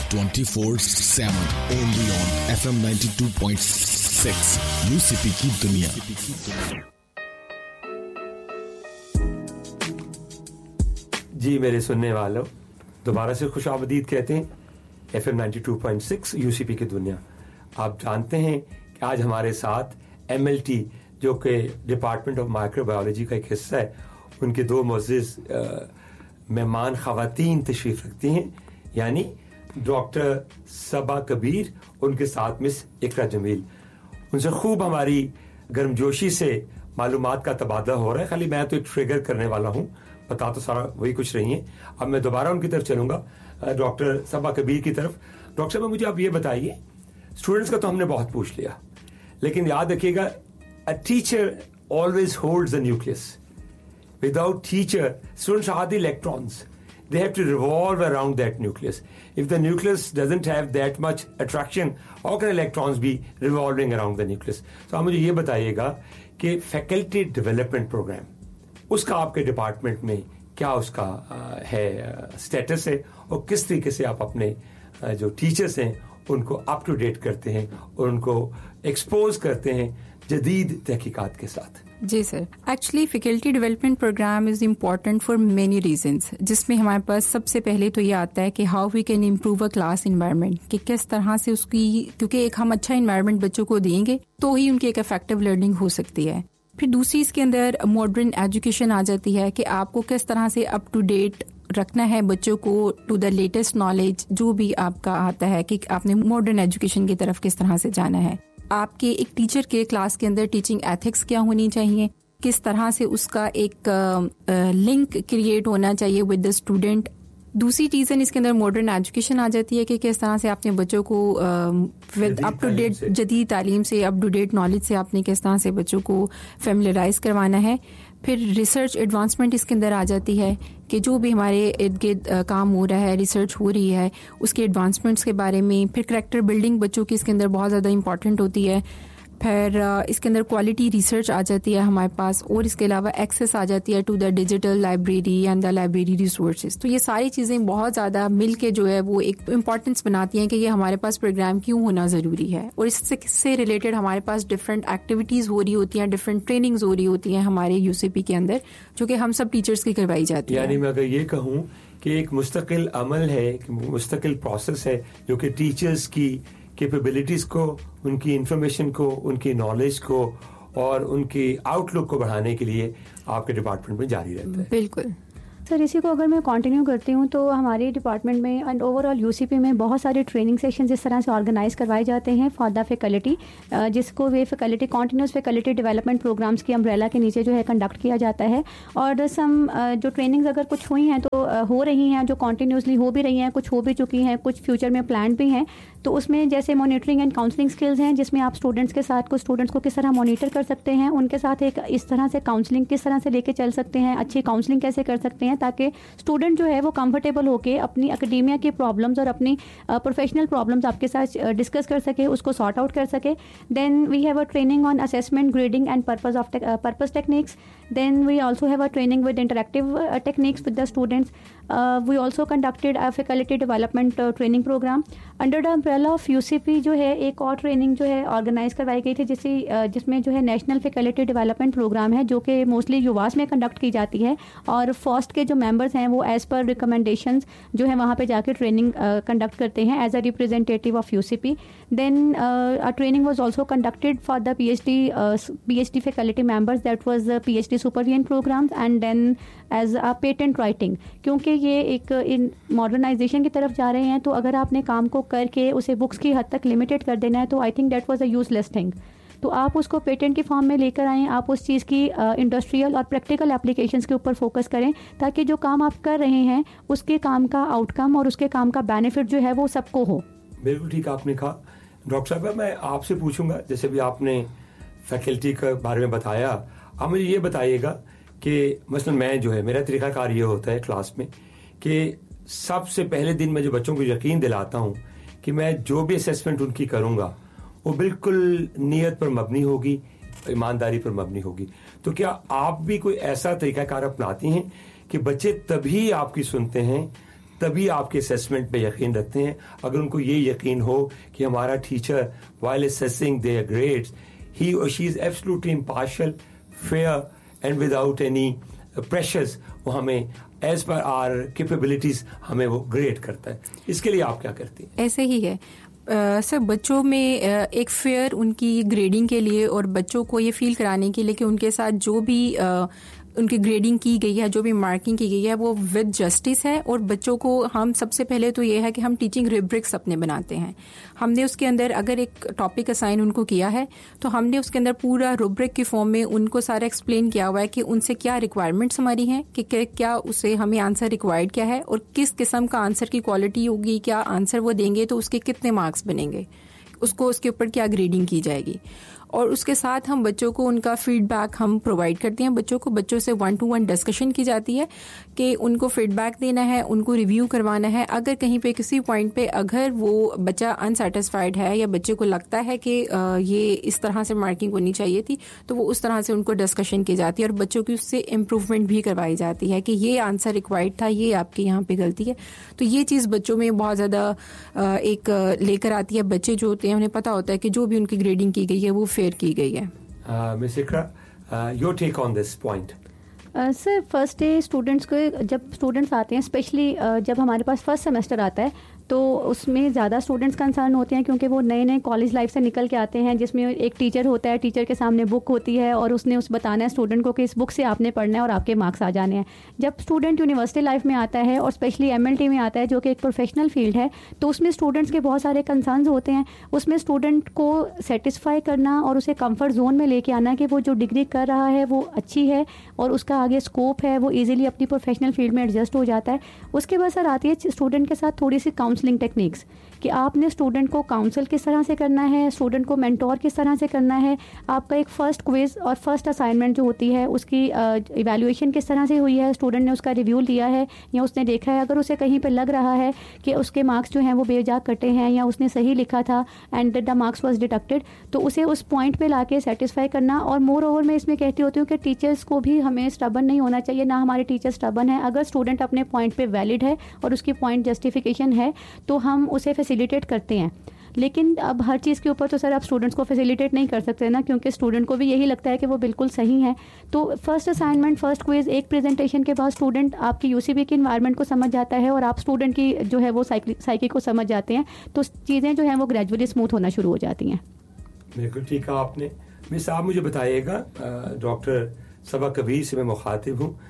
24/7 only on FM 92.6 UCP की दुनिया। जी मेरे सुनने वालों, दोबारा से खुशामदीद कहते हैं FM 92.6 UCP की दुनिया। आप जानते हैं कि आज हमारे साथ MLT जो कि डिपार्टमेंट ऑफ माइक्रोबायोलॉजी का एक हिस्सा है, उनके दो मोअज़्ज़िज़ मेहमान ख़वातीन तशरीफ़ रखती हैं, यानी डॉक्टर सबा कबीर, उनके साथ मिस इकरा जमील। उनसे खूब हमारी गर्मजोशी से मालूमात का तबादला हो रहा है। खाली मैं तो एक ट्रिगर करने वाला हूँ, बता तो सारा वही कुछ रही है। अब मैं दोबारा उनकी तरफ चलूंगा, डॉक्टर सबा कबीर की तरफ। डॉक्टर साहब, मुझे आप ये बताइए, स्टूडेंट्स का तो हमने बहुत पूछ लिया, लेकिन याद रखिएगा, a teacher always holds the nucleus. Without teacher, students are the electrons. They have to revolve around that nucleus. If the nucleus doesn't have that much attraction, how can electrons be revolving around the nucleus? So आप मुझे ये बताइएगा कि faculty development programme, उसका आपके department में क्या उसका है स्टेटस है, और किस तरीके से आप अपने जो टीचर्स हैं उनको अप टू डेट करते हैं और उनको एक्सपोज करते हैं जदीद तहकीकात के साथ। जी sir, actually faculty development programme is important for many reasons, जिसमें हमारे पास सबसे पहले तो ये आता है कि how we can improve a class environment, कि किस तरह से उसकी, क्योंकि एक हम अच्छा इन्वायरमेंट बच्चों को देंगे तो ही उनकी एक इफेक्टिव लर्निंग हो सकती है। फिर दूसरी इसके अंदर मॉडर्न एजुकेशन आ जाती है कि आपको किस तरह से अप टू डेट रखना है बच्चों को टू द लेटेस्ट नॉलेज जो भी आपका आता है, कि आपने मॉडर्न एजुकेशन की तरफ किस तरह से जाना है। आपके एक टीचर के क्लास के अंदर टीचिंग एथिक्स क्या होनी चाहिए, किस तरह से उसका एक लिंक क्रिएट होना चाहिए विद द स्टूडेंट। दूसरी चीज़ इसके अंदर मॉडर्न एजुकेशन आ जाती है कि किस तरह से आपने बच्चों को विद अप टू डेट जदीद तालीम से, अप टू डेट नॉलेज से आपने किस तरह से बच्चों को फेमिलराइज करवाना है। फिर रिसर्च एडवांसमेंट इसके अंदर आ जाती है कि जो भी हमारे इर्द गिर्द काम हो रहा है, रिसर्च हो रही है, उसके एडवांसमेंट्स के बारे में। फिर करैक्टर बिल्डिंग बच्चों की इसके अंदर बहुत ज़्यादा इंपॉर्टेंट होती है। फिर इसके अंदर क्वालिटी रिसर्च आ जाती है हमारे पास, और इसके अलावा एक्सेस आ जाती है to the digital library and the library resources. तो ये सारी चीज़ें बहुत ज़्यादा मिल के जो है वो एक इम्पॉर्टेंस बनाती हैं कि ये हमारे पास प्रोग्राम क्यों होना ज़रूरी है। और इससे रिलेटेड हमारे पास डिफरेंट एक्टिविटीज़ हो रही होती हैं, डिफरेंट ट्रेनिंग्स हो रही होती हैं हमारे यूसीपी के अंदर, जो कि हम सब टीचर्स की करवाई जाती है। यानी मैं अगर ये कहूँ कि एक मुस्तकिल अमल है, मुस्तकिल प्रोसेस है, जो कि टीचर्स की कैपेबिलिटीज को, उनकी इंफॉर्मेशन को, उनकी नॉलेज को और उनकी आउटलुक को बढ़ाने के लिए आपके डिपार्टमेंट में जारी रहता है। बिल्कुल सर, इसी को अगर मैं कंटिन्यू करती हूँ तो हमारे डिपार्टमेंट में एंड ओवरऑल यूसीपी में बहुत सारे ट्रेनिंग सेशंस इस तरह से ऑर्गेनाइज करवाए जाते हैं फॉर द फैकल्टी, जिसको वे faculty continuous faculty development programmes की अम्ब्रेला के नीचे जो है कंडक्ट किया जाता है। और सम जो ट्रेनिंग्स अगर कुछ हुई हैं तो हो रही हैं, जो कॉन्टिन्यूसली हो भी रही हैं, कुछ हो भी चुकी हैं, कुछ फ्यूचर में प्लान भी हैं। तो उसमें जैसे मॉनिटरिंग एंड काउंसलिंग स्किल्स हैं, जिसमें आप स्टूडेंट्स के साथ कुछ स्टूडेंट्स को किस तरह मॉनिटर कर सकते हैं, उनके साथ एक इस तरह से काउंसलिंग किस तरह से लेके चल सकते हैं, अच्छी काउंसलिंग कैसे कर सकते हैं ताकि स्टूडेंट जो है वो कंफर्टेबल होके अपनी एकेडेमिया की प्रॉब्लम्स और अपनी प्रोफेशनल प्रॉब्लम्स आपके साथ डिस्कस कर सके, उसको सॉर्ट आउट कर सके। Then we have a training on assessment, grading and purpose techniques. Then we also have a training with interactive techniques with the students. We also conducted a faculty development training program under the umbrella of UCP। जो है एक और training जो है organise करवाई गई थी, जिसमें जो है नेशनल फैकल्टी डेवलपमेंट प्रोग्राम है, जो कि मोस्टली युवास में कंडक्ट की जाती है। और फर्स्ट के जो मेंबर्स हैं वो एज पर रिकमेंडेशंस जो है वहाँ पे जाके ट्रेनिंग कंडक्ट करते हैं as a representative of UCP। Then a training was also conducted for the PhD faculty members, that was the PhD supervision programs, and then as a patent writing। क्योंकि ये एक इन मॉडर्नाइजेशन की तरफ जा रहे हैं, तो अगर आपने काम को करके उसे बुक्स की हद तक लिमिटेड कर देना है तो I think that was a useless thing. तो आप उसको पेटेंट की फॉर्म में लेकर आएँ, आप उस चीज़ की इंडस्ट्रियल और प्रैक्टिकल एप्लीकेशंस के ऊपर फोकस करें, ताकि जो काम आप कर रहे हैं उसके काम का आउटकम और उसके काम का बेनिफिट जो है वो सबको हो। बिल्कुल ठीक आपने कहा। डॉक्टर साहब, मैं आपसे पूछूंगा, जैसे भी आपने फैकल्टी के बारे में बताया, आप मुझे ये बताइएगा कि मसलन मैं जो है, मेरा तरीक़ाकार ये होता है क्लास में कि सबसे पहले दिन मैं जो बच्चों को यकीन दिलाता हूँ कि मैं जो भी असेसमेंट उनकी करूँगा वो बिल्कुल नीयत पर मबनी होगी, ईमानदारी पर मबनी होगी। तो क्या आप भी कोई ऐसा तरीक़ाकार अपनाती हैं कि बच्चे तभी आपकी सुनते हैं तभी आपके असेसमेंट पे यकीन रखते हैं। अगर उनको ये यकीन हो कि हमारा teacher while assessing their grades he or she is absolutely impartial, fair and without any pressures, वो हमें as per our capabilities हमें वो ग्रेड करता है। इसके लिए आप क्या करती हैं? ऐसे ही है सर, बच्चों में एक फेयर उनकी ग्रेडिंग के लिए और बच्चों को ये फील कराने के लिए कि उनके साथ जो भी उनकी ग्रेडिंग की गई है, जो भी मार्किंग की गई है, वो विद जस्टिस है। और बच्चों को हम सबसे पहले तो ये है कि हम टीचिंग रुब्रिक्स अपने बनाते हैं। हमने उसके अंदर अगर एक टॉपिक असाइन उनको किया है तो हमने उसके अंदर पूरा रुब्रिक की फॉर्म में उनको सारा एक्सप्लेन किया हुआ है कि उनसे क्या रिक्वायरमेंट्स हमारी हैं, कि क्या उसे हमें आंसर रिक्वायर्ड क्या है और किस किस्म का आंसर की क्वालिटी होगी, क्या आंसर वो देंगे तो उसके कितने मार्क्स बनेंगे, उसको उसके ऊपर क्या ग्रेडिंग की जाएगी। और उसके साथ हम बच्चों को उनका फीडबैक हम प्रोवाइड करते हैं। बच्चों से 1-to-1 डिस्कशन की जाती है कि उनको फीडबैक देना है, उनको रिव्यू करवाना है। अगर कहीं पे किसी पॉइंट पे अगर वो बच्चा अनसेटिस्फाइड है या बच्चे को लगता है कि ये इस तरह से मार्किंग होनी चाहिए थी, तो वो उस तरह से उनको डिस्कशन की जाती है और बच्चों की उससे इम्प्रूवमेंट भी करवाई जाती है कि ये आंसर रिक्वायर्ड था, ये आपके यहाँ पे गलती है। तो ये चीज़ बच्चों में बहुत ज़्यादा एक लेकर आती है। बच्चे जो होते हैं उन्हें पता होता है कि जो भी उनकी ग्रेडिंग की गई है वो फेयर की गई है। Miss Iqra, your take on this point. Sir, first day students को, जब स्टूडेंट्स आते हैं, स्पेशली जब हमारे पास फर्स्ट सेमेस्टर आता है, तो उसमें ज़्यादा स्टूडेंट्स कंसर्न होते हैं क्योंकि वो नए नए कॉलेज लाइफ से निकल के आते हैं, जिसमें एक टीचर होता है, टीचर के सामने बुक होती है और उसने बताना है स्टूडेंट को कि इस बुक से आपने पढ़ना है और आपके मार्क्स आ जाने हैं। जब स्टूडेंट यूनिवर्सिटी लाइफ में आता है और स्पेशली MLT में आता है जो कि एक प्रोफेशनल फील्ड है, तो उसमें स्टूडेंट्स के बहुत सारे कंसर्न्स होते हैं। उसमें स्टूडेंट को सेटिस्फाई करना और उसे कंफर्ट जोन में लेके आना कि वो जो डिग्री कर रहा है वो अच्छी है और उसका आगे स्कोप है, वो ईजिली अपनी प्रोफेशनल फील्ड में एडजस्ट हो जाता है। उसके बाद सर आती है स्टूडेंट के साथ थोड़ी सी काउंसलिंग टेक्निक्स कि आपने स्टूडेंट को काउंसल किस तरह से करना है, स्टूडेंट को मेंटोर किस तरह से करना है। आपका एक फ़र्स्ट क्विज़ और फर्स्ट असाइनमेंट जो होती है उसकी इवैल्यूएशन किस तरह से हुई है, स्टूडेंट ने उसका रिव्यू लिया है या उसने देखा है। अगर उसे कहीं पे लग रहा है कि उसके मार्क्स जो हैं वो बेजा कटे हैं या उसने सही लिखा था and the marks was deducted, तो उसे उस पॉइंट पर ला के सेटिस्फाई करना। और मोर ओवर मैं इसमें कहती होती हूँ कि टीचर्स को भी हमें स्टबन नहीं होना चाहिए, ना हमारे टीचर स्टबन है। अगर स्टूडेंट अपने पॉइंट पे वैलिड है और उसकी पॉइंट जस्टिफिकेशन है तो हम उसे फैसिलिटेट करते हैं। लेकिन अब हर चीज़ के ऊपर तो सर आप स्टूडेंट्स को फैसिलिटेट नहीं कर सकते ना, क्योंकि स्टूडेंट को भी यही लगता है कि वो बिल्कुल सही है। तो फर्स्ट असाइनमेंट, फर्स्ट क्विज, एक प्रेजेंटेशन के बाद स्टूडेंट आपकी UCP की इन्वायरमेंट को समझ जाता है और आप स्टूडेंट की जो है वो साइकी को समझ जाते हैं, तो चीज़ें जो हैं वो ग्रेजुअली स्मूथ होना शुरू हो जाती हैं। बिल्कुल ठीक कहा आपने। मिस, आप मुझे बताइएगा, डॉक्टर सबा कबीर से मैं मुखातिब हूँ।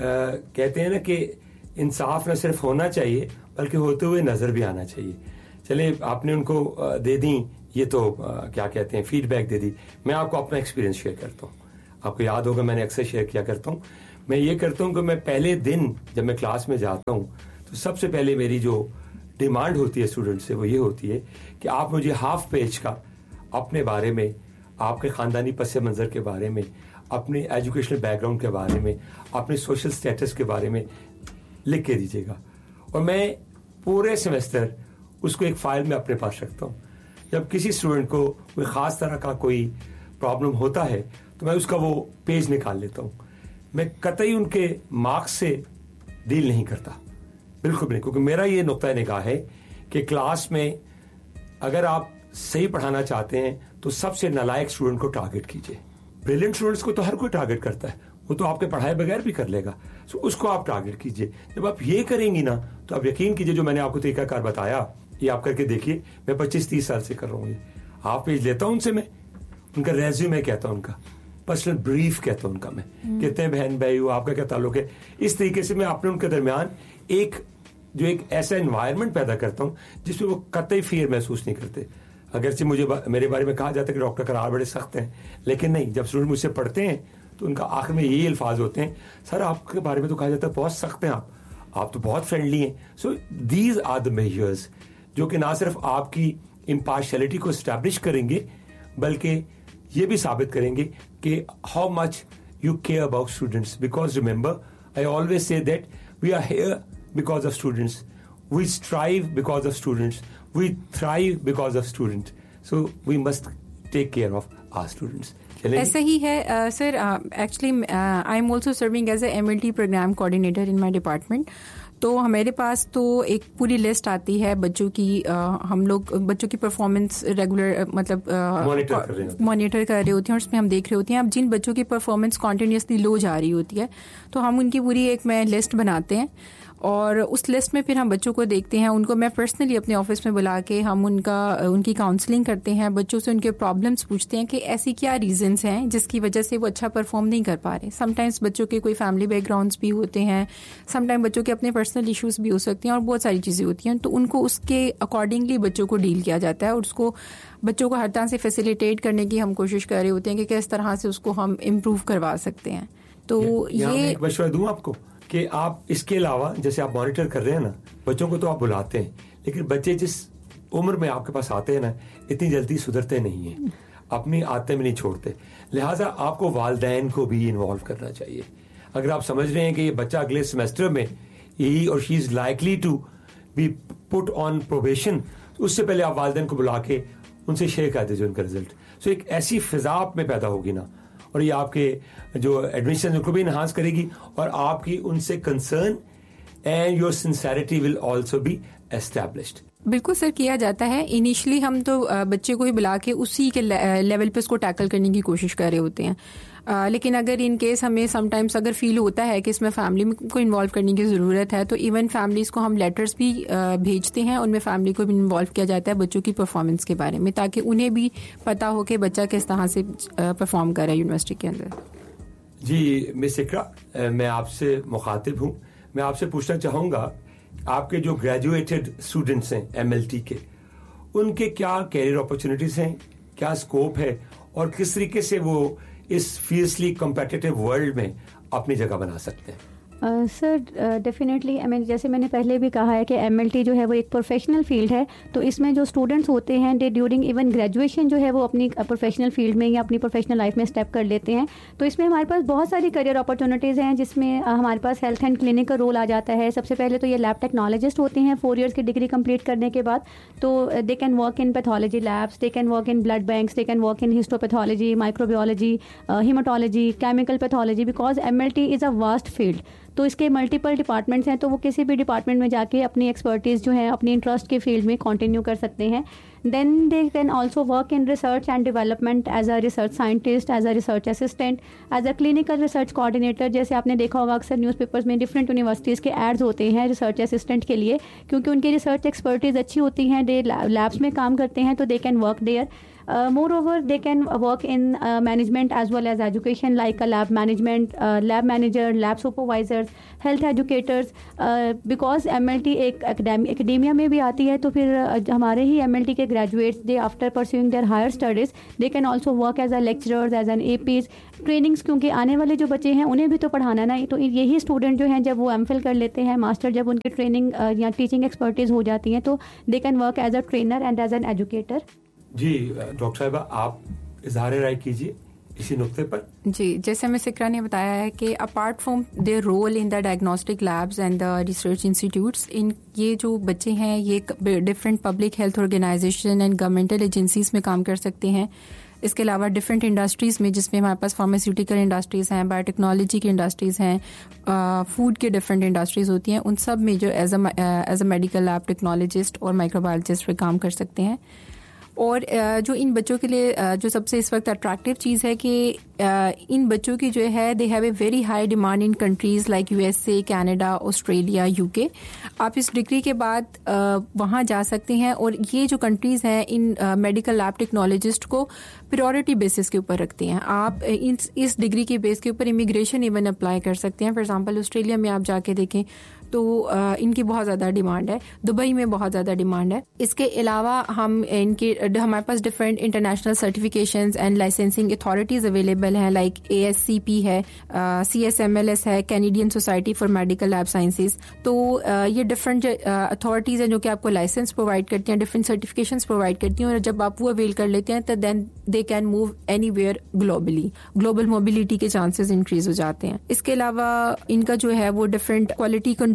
कहते हैं ना कि इंसाफ न सिर्फ होना चाहिए बल्कि होते हुए नज़र भी आना चाहिए। चले, आपने उनको दे दी ये तो क्या कहते हैं, फीडबैक दे दी। मैं आपको अपना एक्सपीरियंस शेयर करता हूँ। आपको याद होगा मैंने अक्सर शेयर किया करता हूँ। मैं ये करता हूँ कि मैं पहले दिन जब मैं क्लास में जाता हूँ तो सबसे पहले मेरी जो डिमांड होती है स्टूडेंट से वो ये होती है कि आप मुझे हाफ पेज का अपने बारे में, आपके ख़ानदानी पस मंज़र के बारे में, अपने एजुकेशनल बैकग्राउंड के बारे में, अपने सोशल स्टेटस के बारे में लिख के दीजिएगा। और मैं पूरे सेमेस्टर उसको एक फ़ाइल में अपने पास रखता हूँ। जब किसी स्टूडेंट को कोई ख़ास तरह का कोई प्रॉब्लम होता है तो मैं उसका वो पेज निकाल लेता हूँ। मैं कतई उनके मार्क्स से डील नहीं करता, बिल्कुल नहीं, क्योंकि मेरा ये नुक्ता निगाह है कि क्लास में अगर आप सही पढ़ाना चाहते हैं तो सबसे नालायक स्टूडेंट को टारगेट कीजिए। ब्रिलियंट स्टूडेंट्स को तो हर कोई टारगेट करता है, वो तो आपके पढ़ाए बगैर भी कर लेगा, सो उसको आप टारगेट कीजिए। जब आप ये करेंगी ना तो आप यकीन कीजिए, जो मैंने आपको तरीकाकार बताया ये आप करके देखिए। मैं 25-30 साल से कर रहा हूँ ये। हाफ पेज लेता हूँ उनसे, मैं उनका रेज्यूमे कहता हूँ, उनका पर्सनल ब्रीफ कहता हूँ उनका, मैं कितने बहन भाई हो, आपका क्या ताल्लुक है। इस तरीके से मैं अपने उनके दरमियान एक ऐसा एनवायरनमेंट पैदा करता हूँ जिसमें वो कतई फियर महसूस नहीं करते। अगरचे मेरे बारे में कहा जाता है कि डॉक्टर करार बड़े सख्त हैं, लेकिन नहीं, जब स्टूडेंट मुझसे पढ़ते हैं तो उनका आखिर में यही अल्फाज होते हैं, सर आपके बारे में तो कहा जाता है बहुत सख्त हैं आप तो बहुत फ्रेंडली हैं। So these are the measures जो कि ना सिर्फ आपकी इम्पार्शियलिटी को एस्टैब्लिश करेंगे बल्कि ये भी साबित करेंगे कि how much you care about students. Because remember, I always say that we are here because of students, we strive because of students, we thrive because of students, so we must take care of our students. ऐसा ही है sir. Actually I am also serving as a MLT programme coordinator in my department. तो हमारे पास तो एक पूरी list आती है बच्चों की, हम लोग बच्चों की परफॉर्मेंस रेगुलर मतलब मॉनिटर कर रहे होते हैं और उसमें हम देख रहे होते हैं अब जिन बच्चों की परफॉर्मेंस कॉन्टिन्यूसली लो जा रही होती है तो हम उनकी पूरी एक लिस्ट बनाते हैं और उस लिस्ट में फिर हम बच्चों को देखते हैं, उनको मैं पर्सनली अपने ऑफिस में बुला के हम उनकी काउंसलिंग करते हैं, बच्चों से उनके प्रॉब्लम्स पूछते हैं कि ऐसी क्या रीजंस हैं जिसकी वजह से वो अच्छा परफॉर्म नहीं कर पा रहे। समटाइम्स बच्चों के कोई फैमिली बैकग्राउंड्स भी होते हैं, समटाइम बच्चों के अपने पर्सनल इश्यूज भी हो सकते हैं और बहुत सारी चीज़ें होती हैं, तो उनको उसके अकॉर्डिंगली बच्चों को डील किया जाता है और उसको बच्चों को हर तरह से फैसिलिटेट करने की हम कोशिश कर रहे होते हैं कि किस तरह से उसको हम इम्प्रूव करवा सकते हैं। तो ये एक मशवरा दूं आपको कि आप इसके अलावा जैसे आप मॉनिटर कर रहे हैं ना, बच्चों को तो आप बुलाते हैं, लेकिन बच्चे जिस उम्र में आपके पास आते हैं ना, इतनी जल्दी सुधरते नहीं हैं, अपनी आदतें में नहीं छोड़ते, लिहाजा आपको वालिदैन को भी इन्वॉल्व करना चाहिए। अगर आप समझ रहे हैं कि ये बच्चा अगले सेमेस्टर में ही और she is likely to be put on probation, उससे पहले आप वालिदैन को बुला के उनसे शेयर कर दीजिए उनका रिजल्ट। सो एक ऐसी फिजा आप में पैदा होगी ना, और ये आपके जो एडमिशन उनको भी इन्हांस करेगी और आपकी उनसे concern and your sincerity will also be established. बिल्कुल सर, किया जाता है। इनिशियली हम तो बच्चे को ही बुला के उसी के लेवल पे उसको टैकल करने की कोशिश कर रहे होते हैं, लेकिन अगर इन केस हमें समटाइम्स अगर फील होता है कि इसमें फैमिली को इन्वॉल्व करने की ज़रूरत है तो इवन फैमिलीज़ को हम लेटर्स भी भेजते हैं, उनमें फैमिली को भी इन्वॉल्व किया जाता है बच्चों की परफॉर्मेंस के बारे में, ताकि उन्हें भी पता हो कि बच्चा किस तरह से परफॉर्म कर रहा है यूनिवर्सिटी के अंदर। जी मिस इकरा, मैं आपसे मुखातिब हूँ, मैं आपसे पूछना चाहूँगा आपके जो ग्रेजुएटेड स्टूडेंट्स हैं MLT के, उनके क्या कैरियर अपॉर्चुनिटीज हैं, क्या स्कोप है और किस तरीके से वो इस फियर्सली कॉम्पिटिटिव वर्ल्ड में अपनी जगह बना सकते हैं? सर डेफिनेटली, जैसे मैंने पहले भी कहा है कि MLT जो है वो एक प्रोफेशनल फील्ड है, तो इसमें जो स्टूडेंट्स होते हैं दे ड्यूरिंग इवन ग्रेजुएशन जो है वो अपनी प्रोफेशनल फील्ड में या अपनी प्रोफेशनल लाइफ में स्टेप कर लेते हैं। तो इसमें हमारे पास बहुत सारी करियर अपॉर्चुनिटीज़ हैं, जिसमें हमारे पास हेल्थ एंड क्लिनिक का रोल आ जाता है। सबसे पहले तो ये लैब टेक्नोलॉजिस्ट होते हैं 4 इयर्स की डिग्री कंप्लीट करने के बाद, तो they can work in pathology labs, they can work in blood banks, they can work in histopathology, microbiology, हीमाटोलॉजी, chemical pathology, because MLT is a vast field. तो इसके multiple departments हैं, तो वो किसी भी डिपार्टमेंट में जाके अपनी एक्सपर्टीज़ जो है अपनी इंटरेस्ट के फील्ड में कंटिन्यू कर सकते हैं। Then they can also work in research and development as a research scientist, as a research assistant, as a clinical research coordinator. जैसे आपने देखा होगा अक्सर न्यूज़पेपर्स में डिफरेंट यूनिवर्सिटीज़ के एड्स होते हैं रिसर्च असिस्टेंट के लिए, क्योंकि उनकी रिसर्च एक्सपर्टीज़ अच्छी होती हैं, दे लैब्स में काम करते हैं, तो they can work there. Moreover, they can work in management as well as education, like a lab management, lab manager, lab supervisors, health educators, because MLT एक academia में भी आती है, तो फिर हमारे ही MLT के graduates, they after pursuing their higher studies, they can also work as a lecturers, as an APs, trainings, क्योंकि आने वाले जो बच्चे हैं उन्हें भी तो पढ़ाना ना, तो यही स्टूडेंट जो हैं जब वो MPhil कर लेते हैं, मास्टर जब उनकी ट्रेनिंग या टीचिंग एक्सपर्टीज हो जाती है, तो they can work as a trainer and as an educator. Ji doctor साहिबा, आप इज़हार राय कीजिए इसी नुक्ते पर। जी, जैसे मिस इकरा ने बताया है कि apart from their role in the diagnostic labs and the research institutes, इन ये जो बच्चे हैं ये different public health organisation and governmental agencies में काम कर सकते हैं। इसके अलावा डिफरेंट इंडस्ट्रीज़ में, जिसमें हमारे पास फार्मास्यूटिकल इंडस्ट्रीज़ हैं, बायोटेक्नोलॉजी की इंडस्ट्रीज़ हैं, फूड के डिफरेंट इंडस्ट्रीज़ होती हैं, उन सब में जो as a medical lab technologist और माइक्रोबायोलॉजिस्ट पे काम कर सकते हैं। और जो इन बच्चों के लिए जो सबसे इस वक्त अट्रैक्टिव चीज़ है कि इन बच्चों की जो है they have a very high demand in countries like USA, Canada, Australia, UK। आप इस डिग्री के बाद वहाँ जा सकते हैं और ये जो कंट्रीज़ हैं इन मेडिकल लैब टेक्नोलॉजिस्ट को प्रायोरिटी बेसिस के ऊपर रखती हैं। आप इस डिग्री के बेस के ऊपर इमिग्रेशन इवन अप्लाई कर सकते हैं। फॉर एग्जांपल ऑस्ट्रेलिया में आप जाके देखें तो इनकी बहुत ज़्यादा डिमांड है, दुबई में बहुत ज़्यादा डिमांड है। इसके अलावा हमारे पास different international certifications and licensing authorities available हैं, लाइक ASCP है, CSMLS है, Canadian society for medical lab sciences. तो ये डिफरेंट अथॉरिटीज़ हैं जो कि आपको लाइसेंस प्रोवाइड करती हैं, डिफरेंट सर्टिफिकेशंस प्रोवाइड करती हैं, और जब आप वो अवेल कर लेते हैं तो then they can move anywhere globally, global mobility के चांसेस इंक्रीज हो जाते हैं। इसके अलावा इनका जो है वो different quality control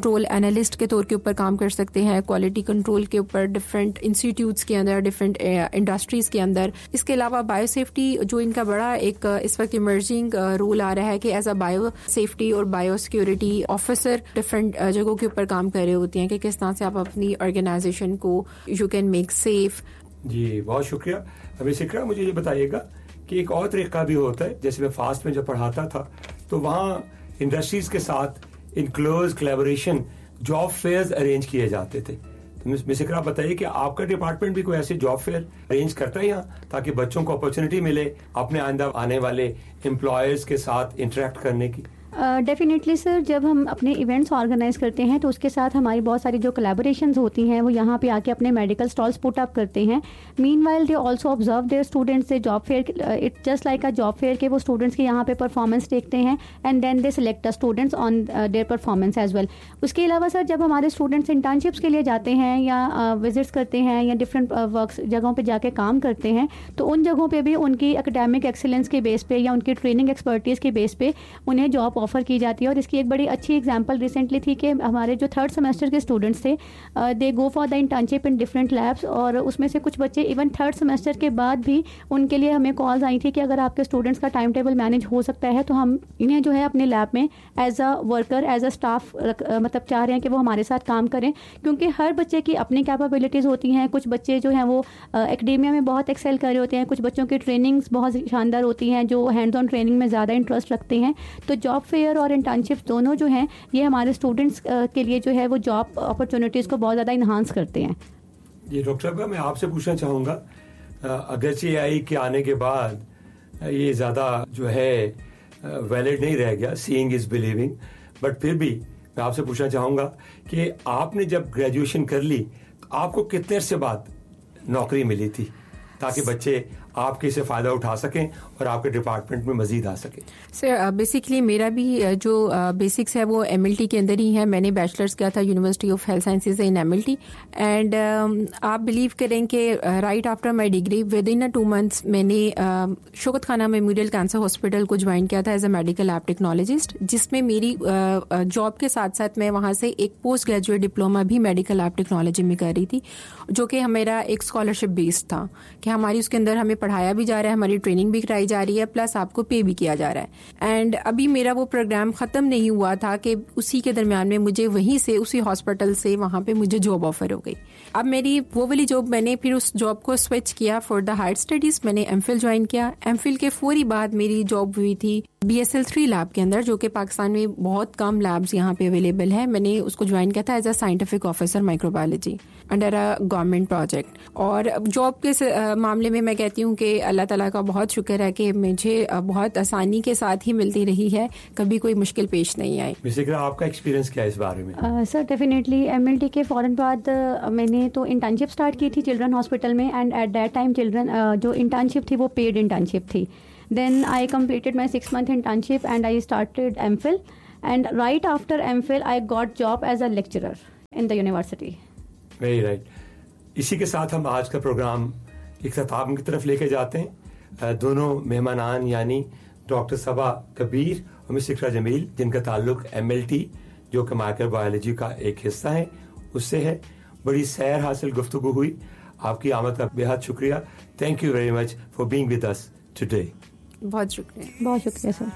control analyst के तौर के ऊपर काम कर सकते हैं, क्वालिटी कंट्रोल के ऊपर डिफरेंट इंस्टीट्यूट्स के अंदर, डिफरेंट इंडस्ट्रीज के अंदर। इसके अलावा बायो सेफ्टी जो इनका बड़ा एक इस वक्त इमर्जिंग रोल आ रहा है कि एज अ बायो सेफ्टी और बायो सिक्योरिटी ऑफिसर डिफरेंट जगहों के ऊपर काम कर रहे होते हैं कि किस तरह से आप अपनी ऑर्गेनाइजेशन को यू कैन मेक सेफ। जी बहुत शुक्रिया। अभी सिकरा मुझे ये बताइएगा कि एक और तरीका भी होता है, जैसे मैं फास्ट में जब पढ़ाता था तो वहाँ इंडस्ट्रीज के साथ in close collaboration job fears arrange किए जाते थे। तो मिस्टर आप बताइए कि आपका डिपार्टमेंट भी कोई ऐसे जॉब फेयर अरेंज करता है यहाँ, ताकि बच्चों को अपॉर्चुनिटी मिले अपने आइंदा आने वाले एम्प्लॉयर्स के साथ इंटरेक्ट करने की? डेफिनेटली सर, जब हम अपने इवेंट्स ऑर्गेनाइज करते हैं तो उसके साथ हमारी बहुत सारी जो कोलैबोरेशंस होती हैं वो यहाँ पे आके अपने मेडिकल स्टॉल्स पुट अप करते हैं। Meanwhile they also observe there students, they job fair, it just like a job fair के वो स्टूडेंट्स के यहाँ पे परफॉर्मेंस देखते हैं and then they select the students on their performance as well. उसके अलावा सर, जब हमारे स्टूडेंट्स इंटर्नशिप्स के लिए जाते हैं या विजिट्स करते हैं या डिफरेंट वर्क जगहों पर जाके काम करते हैं तो उन जगहों पर भी उनकी एकेडमिक एक्सीलेंस के बेस पे या उनकी ट्रेनिंग एक्सपर्टीज़ के बेस पे उन्हें जॉब ऑफर की जाती है। और इसकी एक बड़ी अच्छी एग्जांपल रिसेंटली थी कि हमारे जो 3rd सेमेस्टर के स्टूडेंट्स थे, दे go for the internship in different labs, और उसमें से कुछ बच्चे इवन 3rd सेमेस्टर के बाद भी उनके लिए हमें कॉल्स आई थी कि अगर आपके स्टूडेंट्स का टाइम टेबल मैनेज हो सकता है तो हम इन्हें जो है अपने लैब में as a worker, as a staff मतलब चाह रहे हैं कि वो हमारे साथ काम करें, क्योंकि हर बच्चे की अपनी कैपेबिलिटीज़ होती हैं। कुछ बच्चे जो हैं वो एकेडेमिया में बहुत एक्सेल कर रहे होते हैं, कुछ बच्चों की ट्रेनिंग्स बहुत शानदार होती हैं जो हैंड्स ऑन ट्रेनिंग में ज़्यादा इंटरेस्ट रखते हैं। तो जॉब फेयर और इंटर्नशिप दोनों जो हैं ये हमारे स्टूडेंट्स के लिए जो है वो जॉब अपॉर्चुनिटीज़ को बहुत ज़्यादा इन्हांस करते हैं। जी डॉक्टर साहब, मैं आपसे पूछना चाहूँगा, अगरचे AI के आने के बाद ये ज़्यादा जो है वैलिड नहीं रह गया, सीइंग इज बिलीविंग, बट फिर भी मैं आपसे पूछना चाहूँगा कि आपने जब ग्रेजुएशन कर ली तो आपको कितने अरसे बाद नौकरी मिली थी, ताकि बच्चे आपके इससे फ़ायदा उठा सकें और आपके डिपार्टमेंट में मजीद आ सके? सर बेसिकली मेरा भी जो बेसिक्स है वो MLT के अंदर ही है। मैंने बैचलर्स किया था university of health sciences in MLT, and आप बिलीव करें कि right after my degree with in 2 months मैंने शौकत खाना मेमोरियल कैंसर हॉस्पिटल को ज्वाइन किया था as a medical lab technologist, जिसमें मेरी जॉब के साथ साथ मैं वहाँ से एक पोस्ट ग्रेजुएट डिप्लोमा भी मेडिकल लैब टेक्नोलॉजी में कर रही थी, जो कि मेरा एक स्कॉलरशिप बेस्ड था कि हमारी उसके अंदर हमें पढ़ाया भी जा रहा है, हमारी ट्रेनिंग भी कराई जा रही है, प्लस आपको पे भी किया जा रहा है। एंड अभी मेरा वो प्रोग्राम ख़त्म नहीं हुआ था कि उसी के दरमियान में मुझे वहीं से उसी हॉस्पिटल से वहाँ पे मुझे जॉब ऑफर हो गई। अब मेरी वो वाली जॉब, मैंने फिर उस जॉब को स्विच किया फॉर द हायर स्टडीज़। मैंने MPhil ज्वाइन किया। MPhil के फौरी बाद मेरी जॉब हुई थी BSL-3 लैब के अंदर, जो कि पाकिस्तान में बहुत कम लैब्स यहाँ पे अवेलेबल है। मैंने उसको ज्वाइन किया था as a scientific officer microbiology under a government project. और जॉब के मामले में मैं कहती हूँ कि अल्लाह ताला का बहुत शुक्र है कि मुझे बहुत आसानी के साथ ही मिलती रही है, कभी कोई मुश्किल पेश नहीं आई। बेसिकली आपका एक्सपीरियंस क्या है इस बारे में? सर डेफिनेटली MLT के फ़ौरन बाद मैंने तो इंटर्नशिप स्टार्ट की थी चिल्ड्रन हॉस्पिटल में, and at that time children जो इंटर्नशिप थी वो पेड इंटर्नशिप थी। Then I completed my 6-month internship and I started MPhil, and right after MPhil I got job as a lecturer in the university. Very right. इसी के साथ हम आज का प्रोग्राम इख्तिताम की तरफ लेके जाते हैं। दोनों मेहमानान यानी डॉक्टर सबा कबीर और मिस इकरा जमील, जिनका ताल्लुक MLT जो कि माइक्रोबायोलॉजी का एक हिस्सा है उससे है। बड़ी सैर हासिल गुफ्तगू हुई। आपकी आमद का बेहद शुक्रिया। Thank you very much for being with us today. बहुत शुक्रिया। बहुत शुक्रिया सर।